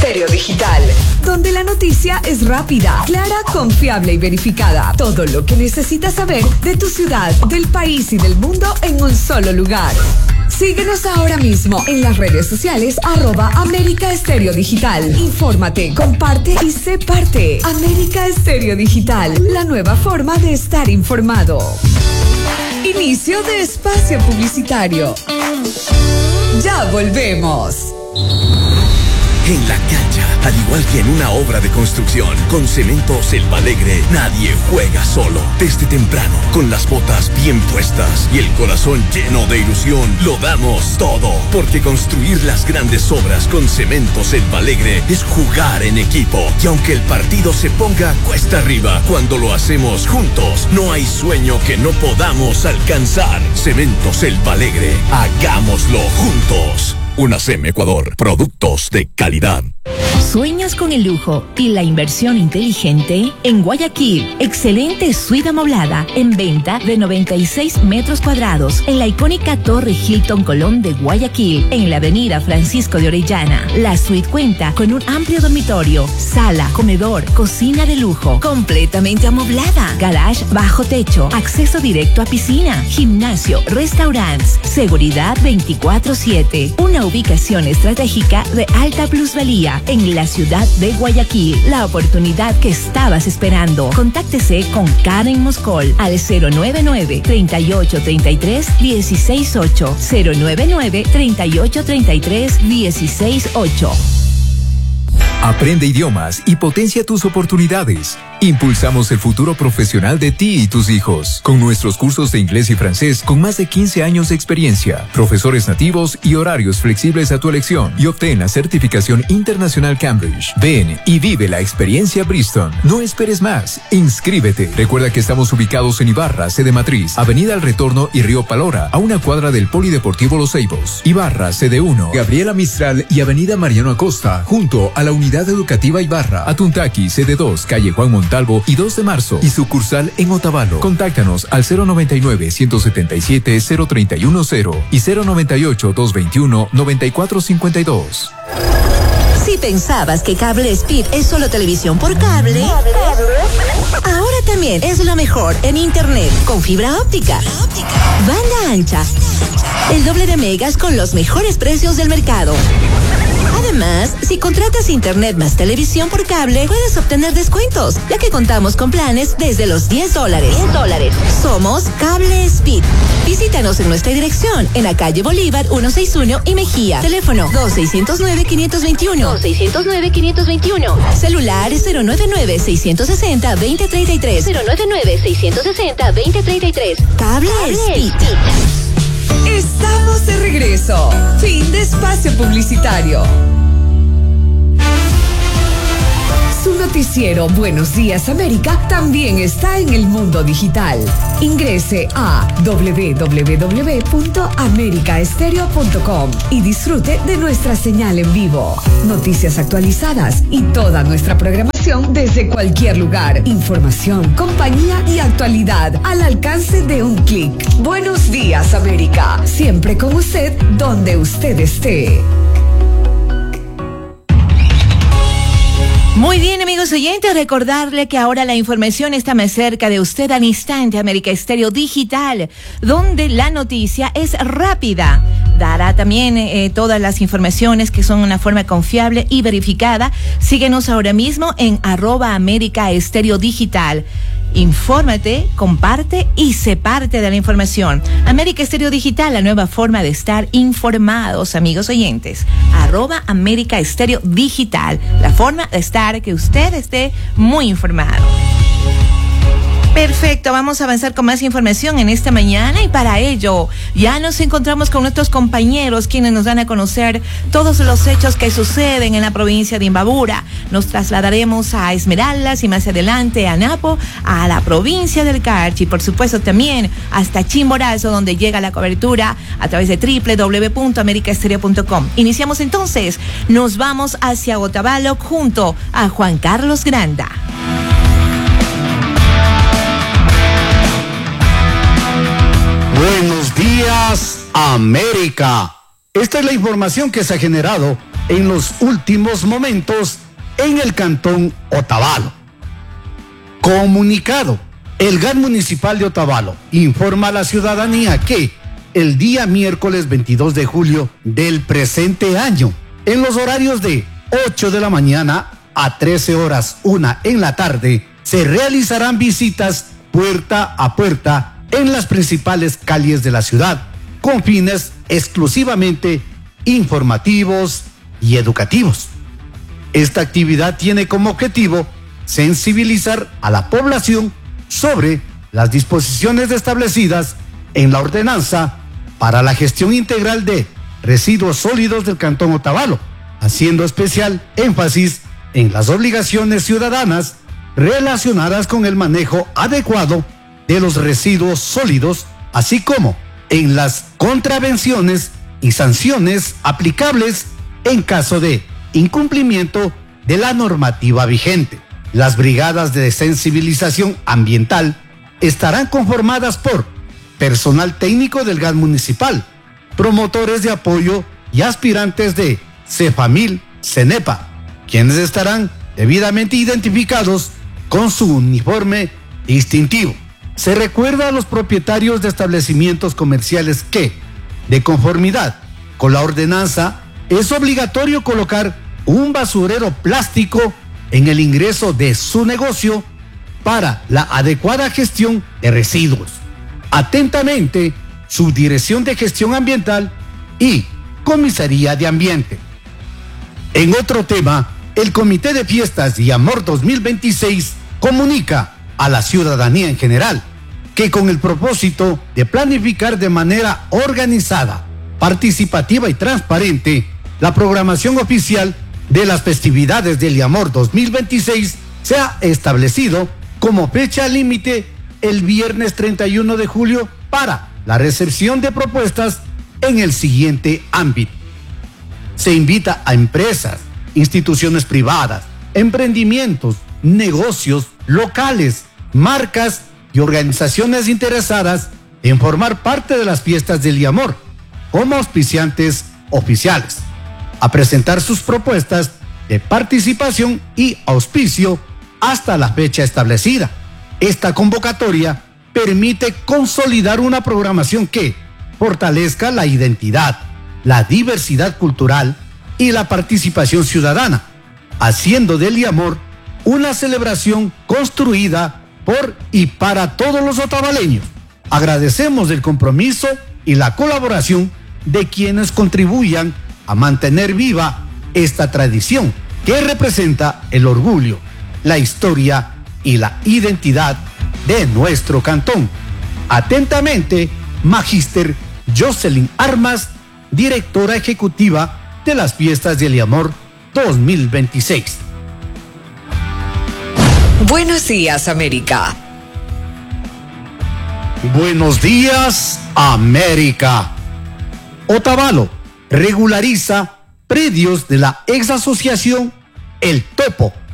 Estéreo Digital, donde la noticia es rápida, clara, confiable y verificada. Todo lo que necesitas saber de tu ciudad, del país y del mundo en un solo lugar. Síguenos ahora mismo en las redes sociales @América Estéreo Digital. Infórmate, comparte y sé parte. América Estéreo Digital, la nueva forma de estar informado. Inicio de espacio publicitario. Ya volvemos. En la cancha, al igual que en una obra de construcción, con Cementos El Alegre, nadie juega solo. Desde temprano, con las botas bien puestas y el corazón lleno de ilusión, lo damos todo. Porque construir las grandes obras con Cementos El Alegre es jugar en equipo. Y aunque el partido se ponga cuesta arriba, cuando lo hacemos juntos, no hay sueño que no podamos alcanzar. Cementos El Alegre, hagámoslo juntos. UNACEM Ecuador, productos de calidad. ¿Sueñas con el lujo y la inversión inteligente? En Guayaquil, excelente suite amoblada en venta de 96 metros cuadrados en la icónica Torre Hilton Colón de Guayaquil, en la avenida Francisco de Orellana. La suite cuenta con un amplio dormitorio, sala, comedor, cocina de lujo, completamente amoblada, garage bajo techo, acceso directo a piscina, gimnasio, restaurantes, seguridad 24/7. Una ubicación estratégica de alta plusvalía en la ciudad de Guayaquil. La oportunidad que estabas esperando. Contáctese con Karen Moscol al 099-3833-168. 099-3833-168. Aprende idiomas y potencia tus oportunidades. Impulsamos el futuro profesional de ti y tus hijos. Con nuestros cursos de inglés y francés con más de 15 años de experiencia, profesores nativos y horarios flexibles a tu elección. Y obtén la certificación internacional Cambridge. Ven y vive la experiencia Bristol. No esperes más. Inscríbete. Recuerda que estamos ubicados en Ibarra, sede matriz, Avenida El Retorno y Río Palora, a una cuadra del Polideportivo Los Ceibos. Ibarra, sede 1, Gabriela Mistral y Avenida Mariano Acosta, junto a la Unidad Educativa Ibarra. Atuntaqui, sede 2, calle Juan Montalvo y 2 de marzo, y sucursal en Otavalo. Contáctanos al 099-177-0310 y 098-221-9452. Si pensabas que Cable Speed es solo televisión por cable, ahora también es lo mejor en internet con fibra óptica, banda ancha, el doble de megas con los mejores precios del mercado. Además, si contratas internet más televisión por cable, puedes obtener descuentos, ya que contamos con planes desde los $10. Somos Cable Speed. Visítanos en nuestra dirección, en la calle Bolívar 161 y Mejía. Teléfono 2609-521. 2609-521. Celular 099-660-2033. 099-660-2033. Cable Speed. Estamos de regreso. Fin de espacio publicitario. Su noticiero Buenos Días América también está en el mundo digital. Ingrese a www.americaestereo.com y disfrute de nuestra señal en vivo, noticias actualizadas y toda nuestra programación desde cualquier lugar. Información, compañía y actualidad al alcance de un clic. Buenos Días América, siempre con usted donde usted esté. Muy bien, amigos oyentes, recordarle que ahora la información está más cerca de usted al instante. América Estéreo Digital, donde la noticia es rápida. Dará también todas las informaciones que son una forma confiable y verificada. Síguenos ahora mismo en @América Estéreo Digital. Infórmate, comparte y sé parte de la información. América Estéreo Digital, la nueva forma de estar informados, amigos oyentes. @América Estéreo Digital, la forma de estar que usted esté muy informado. Perfecto, vamos a avanzar con más información en esta mañana y para ello ya nos encontramos con nuestros compañeros quienes nos dan a conocer todos los hechos que suceden en la provincia de Imbabura. Nos trasladaremos a Esmeraldas y más adelante a Napo, a la provincia del Carchi y por supuesto también hasta Chimborazo, donde llega la cobertura a través de www.americaestereo.com. Iniciamos entonces, nos vamos hacia Otavalo junto a Juan Carlos Granda. Buenos días, América. Esta es la información que se ha generado en los últimos momentos en el cantón Otavalo. Comunicado. El GAT municipal de Otavalo informa a la ciudadanía que el día miércoles 22 de julio del presente año, en los horarios de 8 de la mañana a 13 horas 1 en la tarde, se realizarán visitas puerta a puerta en las principales calles de la ciudad, con fines exclusivamente informativos y educativos. Esta actividad tiene como objetivo sensibilizar a la población sobre las disposiciones establecidas en la ordenanza para la gestión integral de residuos sólidos del Cantón Otavalo, haciendo especial énfasis en las obligaciones ciudadanas relacionadas con el manejo adecuado de los residuos sólidos, así como en las contravenciones y sanciones aplicables en caso de incumplimiento de la normativa vigente. Las brigadas de sensibilización ambiental estarán conformadas por personal técnico del GAT municipal, promotores de apoyo y aspirantes de CEFAMIL, CENEPA, quienes estarán debidamente identificados con su uniforme distintivo. Se recuerda a los propietarios de establecimientos comerciales que, de conformidad con la ordenanza, es obligatorio colocar un basurero plástico en el ingreso de su negocio para la adecuada gestión de residuos. Atentamente, Subdirección de Gestión Ambiental y Comisaría de Ambiente. En otro tema, el Comité de Fiestas y Amor 2026 comunica a la ciudadanía en general que con el propósito de planificar de manera organizada, participativa y transparente la programación oficial de las festividades del Amor 2026, se ha establecido como fecha límite el viernes 31 de julio para la recepción de propuestas en el siguiente ámbito. Se invita a empresas, instituciones privadas, emprendimientos, negocios, locales, marcas y organizaciones interesadas en formar parte de las fiestas del Amor como auspiciantes oficiales, a presentar sus propuestas de participación y auspicio hasta la fecha establecida. Esta convocatoria permite consolidar una programación que fortalezca la identidad, la diversidad cultural y la participación ciudadana, haciendo del Amor una celebración construida por y para todos los otavaleños. Agradecemos el compromiso y la colaboración de quienes contribuyan a mantener viva esta tradición que representa el orgullo, la historia y la identidad de nuestro cantón. Atentamente, Magíster Jocelyn Armas, directora ejecutiva de las Fiestas del Amor 2026. Buenos días, América. Buenos días, América. Otavalo regulariza predios de la ex asociación El Topo